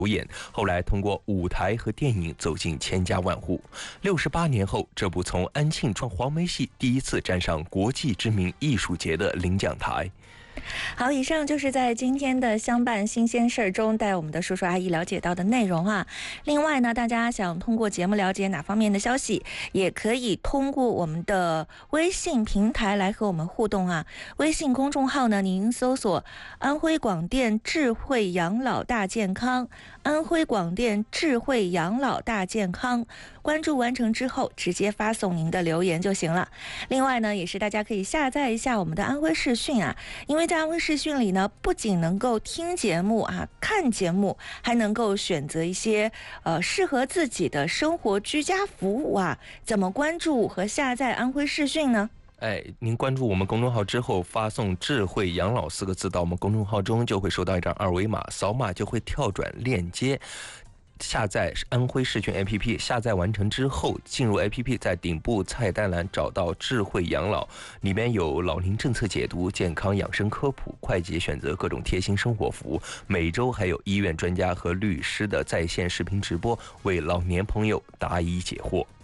演，后来通过舞台和电影走进千家万户。68年后，这部从安庆创黄梅戏第一次站上国际知名艺术节的领奖台。 好，以上就是在今天的相伴新鲜事儿中带我们的叔叔阿姨了解到的内容啊。另外呢，大家想通过节目了解哪方面的消息，也可以通过我们的微信平台来和我们互动啊。微信公众号呢，您搜索安徽广电智慧养老大健康，安徽广电智慧养老大健康，关注完成之后直接发送您的留言就行了。另外呢，也是大家可以下载一下我们的安徽视讯啊，因为在安徽视讯里呢，不仅能够听节目啊、看节目，还能够选择一些适合自己的生活居家服务啊。怎么关注和下载安徽视讯呢？ 您关注我们公众号之后，发送智慧养老4个字到我们公众号中，就会收到一张二维码，扫码就会跳转链接下载安徽视讯 APP， 下载完成之后进入 APP， 在顶部菜单栏找到智慧养老，里面有老龄政策解读、健康养生科普、快捷选择各种贴心生活服务，每周还有医院专家和律师的在线视频直播，为老年朋友答疑解惑。